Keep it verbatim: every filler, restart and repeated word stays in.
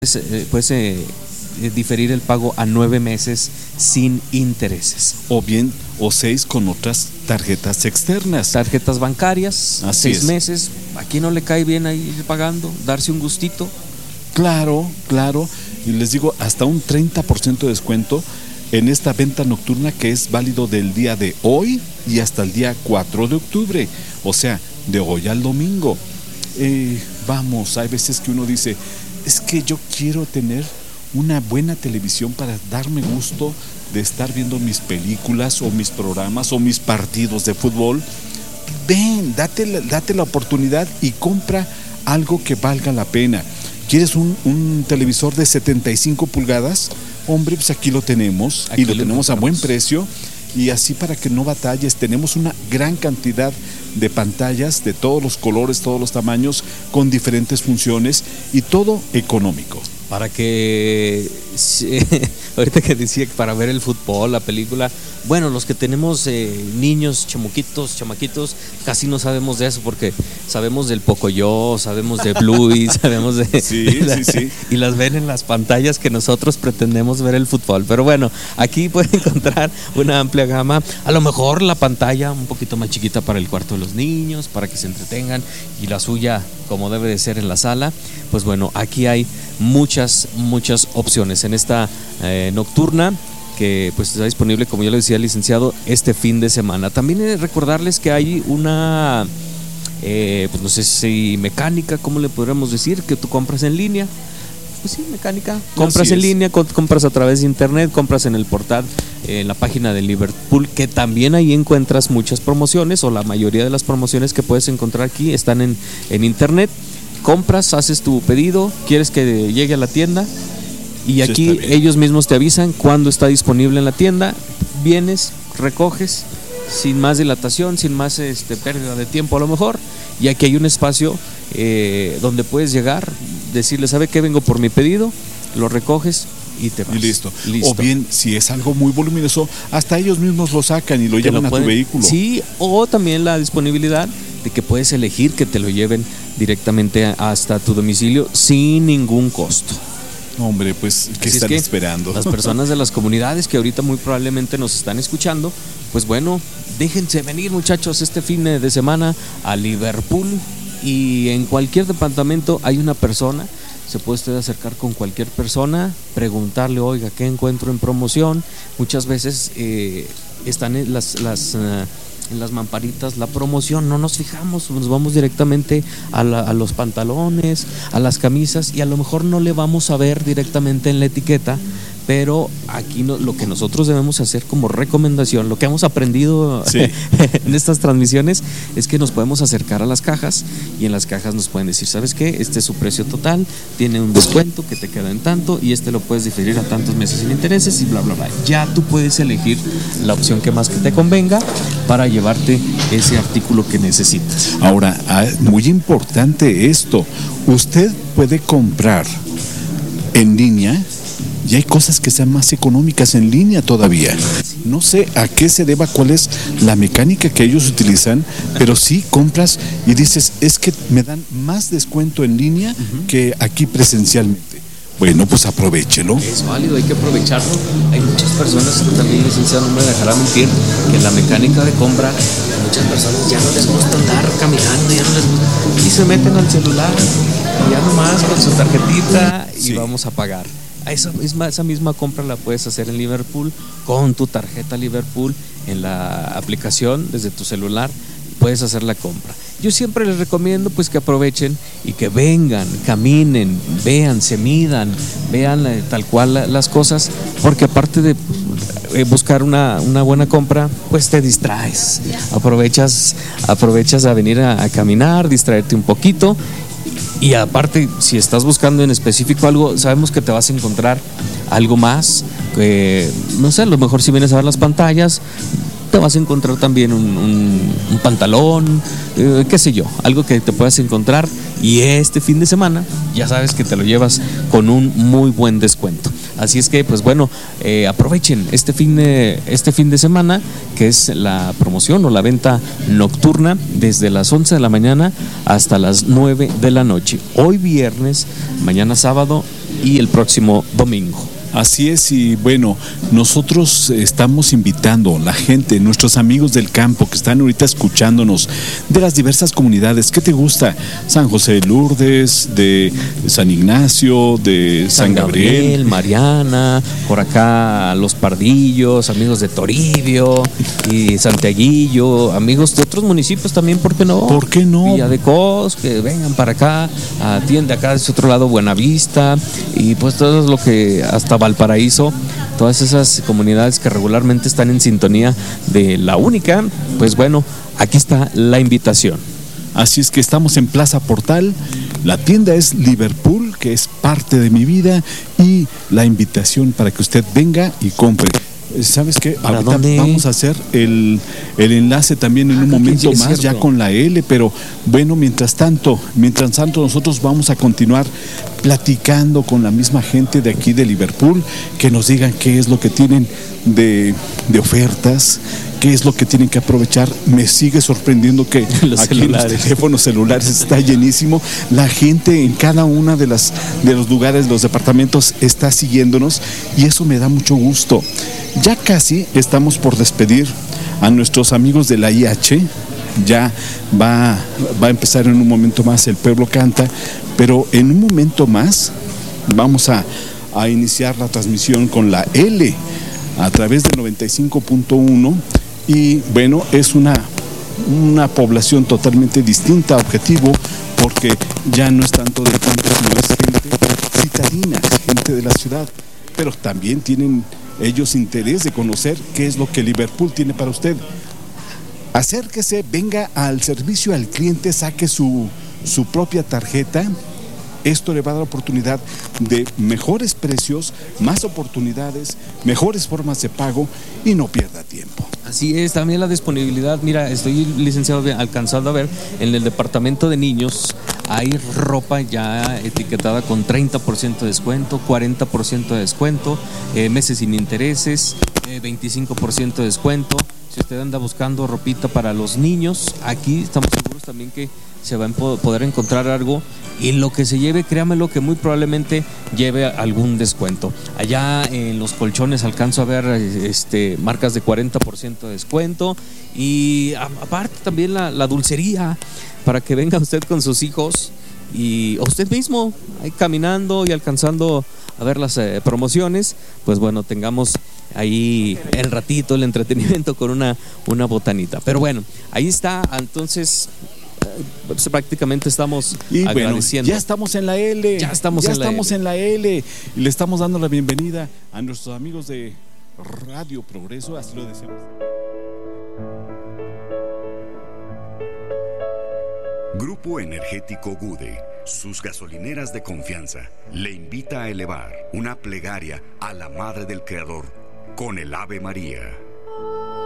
eh, puedes eh, diferir el pago a nueve meses sin intereses. O bien, o seis con otras tarjetas externas. Tarjetas bancarias, Así seis es. meses. ¿A quién no le cae bien ahí ir pagando? Darse un gustito. Claro, claro. Y les digo, hasta un treinta por ciento de descuento en esta venta nocturna que es válido del día de hoy y hasta el día cuatro de octubre. O sea, de hoy al domingo. Eh, vamos, hay veces que uno dice, es que yo quiero tener una buena televisión para darme gusto de estar viendo mis películas o mis programas o mis partidos de fútbol. Ven, date la, date la oportunidad y compra algo que valga la pena. ¿Quieres un, un televisor de setenta y cinco pulgadas? Hombre, pues aquí lo tenemos Aquí y lo lo tenemos a encontramos. buen precio. Y así para que no batalles, tenemos una gran cantidad de pantallas de todos los colores, todos los tamaños, con diferentes funciones y todo económico. Para que, sí, ahorita que decía que para ver el fútbol, la película, bueno, los que tenemos eh, niños, chamuquitos, chamaquitos, casi no sabemos de eso porque sabemos del Pocoyo, sabemos de Bluey, sabemos de... Sí, de la- sí, sí. Y las ven en las pantallas que nosotros pretendemos ver el fútbol. Pero bueno, aquí pueden encontrar una amplia gama. A lo mejor la pantalla un poquito más chiquita para el cuarto de los niños, para que se entretengan, y la suya como debe de ser en la sala. Pues bueno, aquí hay muchas, muchas opciones en esta eh, nocturna que pues está disponible, como ya lo decía el licenciado, este fin de semana. También eh, recordarles que hay una, eh, pues no sé si mecánica, ¿cómo le podríamos decir? Que tú compras en línea. Pues sí, mecánica. Compras Así en es. línea, co- compras a través de internet, compras en el portal, eh, en la página de Liverpool, que también ahí encuentras muchas promociones, o la mayoría de las promociones que puedes encontrar aquí están en, en internet. Compras, haces tu pedido, quieres que llegue a la tienda y Sí, aquí está bien. ellos mismos te avisan cuándo está disponible en la tienda. Vienes, recoges sin más dilatación, sin más este, pérdida de tiempo a lo mejor, y aquí hay un espacio eh, donde puedes llegar, decirle, ¿sabe qué? Vengo por mi pedido, lo recoges y te vas. Y listo. Listo. O bien, si es algo muy voluminoso, hasta ellos mismos lo sacan y lo Te llevan lo a pueden- tu vehículo. Sí, o también la disponibilidad de que puedes elegir que te lo lleven directamente a- hasta tu domicilio sin ningún costo. Hombre, pues, ¿qué Así es están que esperando? Las personas de las comunidades que ahorita muy probablemente nos están escuchando, pues bueno, déjense venir, muchachos, este fin de semana a Liverpool, y en cualquier departamento hay una persona. Se puede usted acercar con cualquier persona, preguntarle, oiga, ¿qué encuentro en promoción? Muchas veces eh, están en las, las, eh, en las mamparitas la promoción, no nos fijamos, nos vamos directamente a, la- a los pantalones, a las camisas, y a lo mejor no le vamos a ver directamente en la etiqueta, pero aquí no- lo que nosotros debemos hacer como recomendación, lo que hemos aprendido Sí. en estas transmisiones, es que nos podemos acercar a las cajas, y en las cajas nos pueden decir, ¿sabes qué? Este es su precio total, tiene un descuento que te queda en tanto, y este lo puedes diferir a tantos meses sin intereses y bla bla bla. Ya tú puedes elegir la opción que más que te convenga para llevarte ese artículo que necesitas. Ahora, ah, muy importante esto, usted puede comprar en línea y hay cosas que sean más económicas en línea todavía. No sé a qué se deba, cuál es la mecánica que ellos utilizan, pero sí compras y dices, es que me dan más descuento en línea que aquí presencialmente. Bueno, pues aprovéchelo. Es válido, hay que aprovecharlo. Hay muchas personas, también licenciado, no me dejará mentir, que en la mecánica de compra, muchas personas ya no les gusta andar caminando, ya no les gusta, y se meten al celular, y ya nomás con su tarjetita y Sí. vamos a pagar. A Esa misma, esa misma compra la puedes hacer en Liverpool con tu tarjeta Liverpool en la aplicación desde tu celular. Puedes hacer la compra. Yo siempre les recomiendo pues que aprovechen y que vengan, caminen, vean, se midan, vean eh, tal cual la- las cosas, porque aparte de eh, buscar una, una buena compra, pues te distraes, aprovechas, aprovechas a venir a, a caminar, distraerte un poquito. Y aparte, si estás buscando en específico algo, sabemos que te vas a encontrar algo más, que no sé, a lo mejor si vienes a ver las pantallas, te vas a encontrar también un, un- un pantalón, eh, qué sé yo, algo que te puedas encontrar, y este fin de semana ya sabes que te lo llevas con un muy buen descuento. Así es que, pues bueno, eh, aprovechen este fin, de, este fin de semana, que es la promoción o la venta nocturna desde las once de la mañana hasta las nueve de la noche. Hoy viernes, mañana sábado y el próximo domingo. Así es, y bueno, nosotros estamos invitando a la gente, nuestros amigos del campo que están ahorita escuchándonos de las diversas comunidades. ¿Qué te gusta? San José de Lourdes, de San Ignacio, de San, San Gabriel. Gabriel, Mariana, por acá Los Pardillos, amigos de Toribio y Santiaguillo, amigos de otros municipios también, ¿por qué no? ¿Por qué no? Villa de Cos, que vengan para acá, atiende acá de ese otro lado Buenavista, y pues todo lo que hasta Valparaíso, todas esas comunidades que regularmente están en sintonía de la única, pues bueno, aquí está la invitación. Así es que estamos en Plaza Portal, la tienda es Liverpool, que es parte de mi vida, y la invitación para que usted venga y compre. ¿Sabes qué? Ahorita dónde? Vamos a hacer el, el enlace también en ah, un momento más, ya con la L, pero bueno, mientras tanto, mientras tanto nosotros vamos a continuar platicando con la misma gente de aquí de Liverpool, que nos digan qué es lo que tienen de, de ofertas, qué es lo que tienen que aprovechar. Me sigue sorprendiendo que los aquí celulares. los teléfonos celulares está llenísimo. La gente en cada una de las de los lugares, los departamentos, está siguiéndonos y eso me da mucho gusto. Ya casi estamos por despedir a nuestros amigos de la I H. Ya va, va a empezar en un momento más el Pueblo Canta, pero en un momento más vamos a, a iniciar la transmisión con la L a través del noventa y cinco punto uno. Y bueno, es una, una población totalmente distinta, objetivo, porque ya no es tanto de campo, sino es gente citadina, gente de la ciudad, pero también tienen ellos interés de conocer qué es lo que Liverpool tiene para usted. Acérquese, venga al servicio al cliente, saque su, su propia tarjeta. Esto le va a dar oportunidad de mejores precios, más oportunidades, mejores formas de pago y no pierda tiempo. Así es, también la disponibilidad. Mira, estoy, licenciado, alcanzando a ver en el departamento de niños hay ropa ya etiquetada con treinta por ciento de descuento, cuarenta por ciento de descuento, eh, meses sin intereses, eh, veinticinco por ciento de descuento. Si usted anda buscando ropita para los niños, aquí estamos seguros también que se va a poder encontrar algo, y lo que se lleve, créamelo que muy probablemente lleve algún descuento. Allá en los colchones alcanzo a ver este, marcas de cuarenta por ciento de descuento, y a, aparte también la, la dulcería, para que venga usted con sus hijos y o usted mismo ahí caminando y alcanzando a ver las eh, promociones, pues bueno, tengamos ahí el ratito, el entretenimiento con una, una botanita. Pero bueno, ahí está, entonces pues prácticamente estamos y agradeciendo. Bueno, ya estamos en la L. Ya estamos, ya en, estamos la en la L. Y le estamos dando la bienvenida a nuestros amigos de Radio Progreso, así lo deseamos. Grupo Energético Gude, sus gasolineras de confianza, le invita a elevar una plegaria a la Madre del Creador con el Ave María.